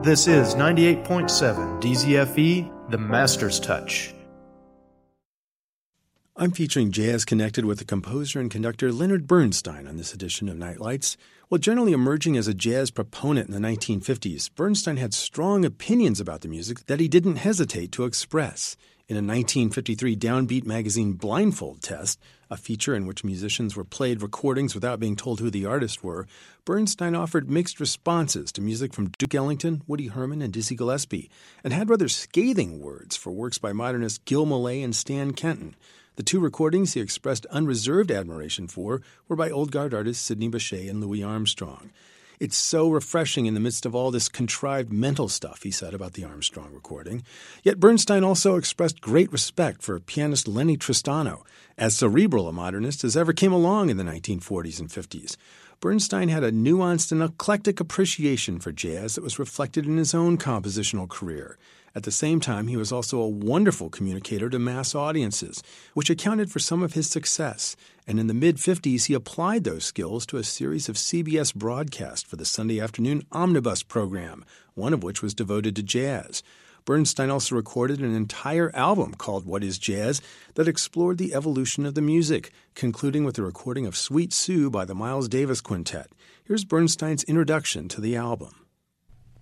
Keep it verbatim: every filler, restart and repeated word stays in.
This is ninety-eight point seven D Z F E, The Master's Touch. I'm featuring jazz connected with the composer and conductor Leonard Bernstein on this edition of Nightlights. While generally emerging as a jazz proponent in the nineteen fifties, Bernstein had strong opinions about the music that he didn't hesitate to express. In a nineteen fifty-three Downbeat magazine blindfold test, a feature in which musicians were played recordings without being told who the artists were, Bernstein offered mixed responses to music from Duke Ellington, Woody Herman, and Dizzy Gillespie, and had rather scathing words for works by modernists Gil Mollay and Stan Kenton. The two recordings he expressed unreserved admiration for were by old guard artists Sidney Bechet and Louis Armstrong. It's so refreshing in the midst of all this contrived mental stuff, he said about the Armstrong recording. Yet Bernstein also expressed great respect for pianist Lenny Tristano, as cerebral a modernist as ever came along in the nineteen forties and fifties. Bernstein had a nuanced and eclectic appreciation for jazz that was reflected in his own compositional career. At the same time, he was also a wonderful communicator to mass audiences, which accounted for some of his success. And in the mid-fifties, he applied those skills to a series of C B S broadcasts for the Sunday afternoon omnibus program, one of which was devoted to jazz. Bernstein also recorded an entire album called What is Jazz that explored the evolution of the music, concluding with the recording of Sweet Sue by the Miles Davis Quintet. Here's Bernstein's introduction to the album.